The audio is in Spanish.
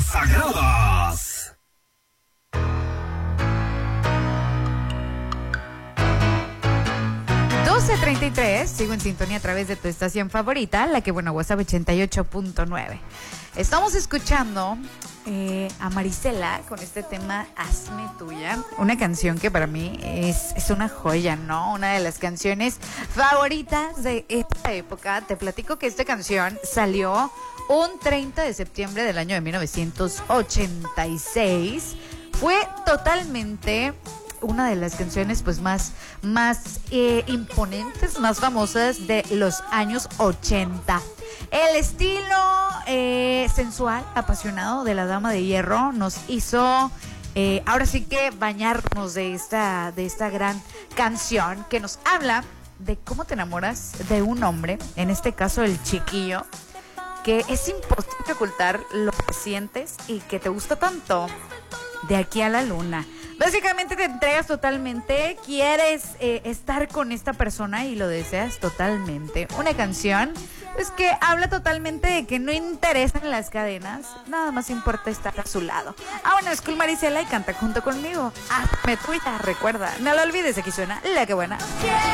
Sagradas. Sigo en sintonía a través de tu estación favorita, la que bueno, WhatsApp 88.9. Estamos escuchando a Marisela con este tema Hazme Tuya, una canción que para mí es una joya, ¿no? Una de las canciones favoritas de esta época. Te platico que esta canción salió un 30 de septiembre del año de 1986. Fue totalmente una de las canciones pues más imponentes, más famosas de los años 80. El estilo sensual, apasionado de la Dama de Hierro nos hizo ahora sí que bañarnos de esta gran canción que nos habla de cómo te enamoras de un hombre, en este caso el chiquillo, que es imposible ocultar lo que sientes y que te gusta tanto de aquí a la luna. Básicamente te entregas totalmente, quieres estar con esta persona y lo deseas totalmente. Una canción pues que habla totalmente de que no interesan las cadenas, nada más importa estar a su lado. Bueno, es Cool Marisela y canta junto conmigo. Hazme Tuya, recuerda, no lo olvides, aquí suena La Que Buena.